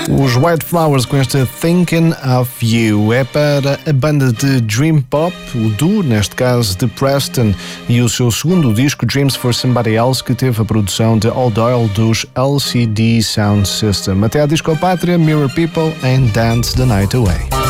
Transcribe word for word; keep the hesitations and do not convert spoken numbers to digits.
Os White Flowers com este Thinking of You é para a banda de Dream Pop, o duo, neste caso, de Preston, e o seu segundo disco, Dreams for Somebody Else, que teve a produção de Al Doyle dos L C D Sound System. Até à Disco Pátria, Mirror People and Dance the Night Away.